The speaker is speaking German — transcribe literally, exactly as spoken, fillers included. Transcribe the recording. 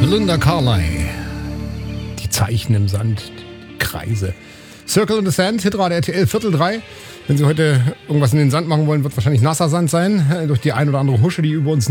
Belinda Carlisle. Die Zeichen im Sand, die Kreise. Circle in the Sand, Hitrad R T L, Viertel drei. Wenn Sie heute irgendwas in den Sand machen wollen, wird wahrscheinlich nasser Sand sein. Durch die ein oder andere Husche, die über uns